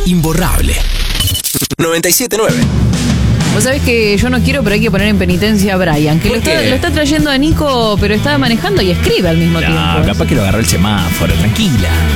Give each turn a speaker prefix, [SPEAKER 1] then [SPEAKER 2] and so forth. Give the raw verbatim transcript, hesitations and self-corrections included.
[SPEAKER 1] imborrable. noventa y siete nueve.
[SPEAKER 2] Vos sabés que yo no quiero, pero hay que poner en penitencia a Brian, que lo está, lo está trayendo a Nico, pero está manejando y escribe al mismo
[SPEAKER 1] No,
[SPEAKER 2] tiempo.
[SPEAKER 1] capaz que lo agarró el semáforo, tranquila.